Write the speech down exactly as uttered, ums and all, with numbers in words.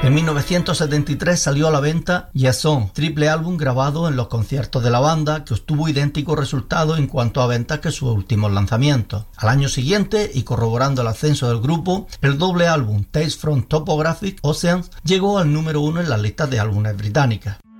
En mil novecientos setenta y tres salió a la venta Jason, triple álbum grabado en los conciertos de la banda que obtuvo idéntico resultado en cuanto a ventas que sus últimos lanzamientos. Al año siguiente, y corroborando el ascenso del grupo, el doble álbum Tales from Topographic Oceans llegó al número uno en las listas de álbumes británicas.